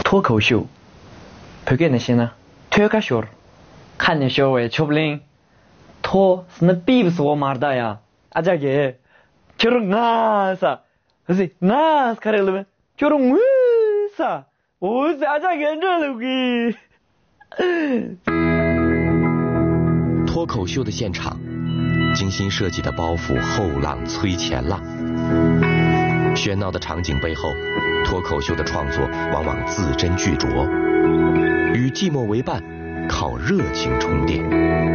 脱口秀표기는 시나 퇴가쇼 칸네 쇼에 초블링 토 스나 비브스 워마르다야 아자게 저런 나사 그래서 나스 카레르면 저런 우사 오스 아자게 저러기 脱口秀的现场，精心设计的包袱后浪催前浪。喧闹的场景背后，脱口秀的创作往往字斟句酌，与寂寞为伴，靠热情充电。